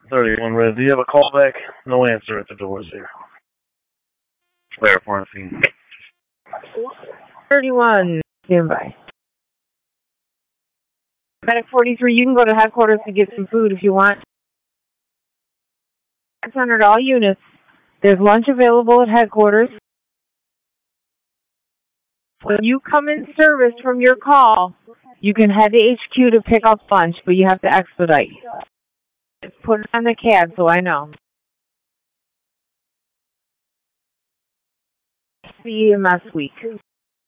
31 Red. Do you have a call back? No answer at the doors here. Claire Quarantine. 31, standby. Medic 43, you can go to headquarters to get some food if you want. 600 all units. There's lunch available at headquarters. When you come in service from your call, you can head to HQ to pick up lunch, but you have to expedite. Put it on the cab so I know. CEMS week.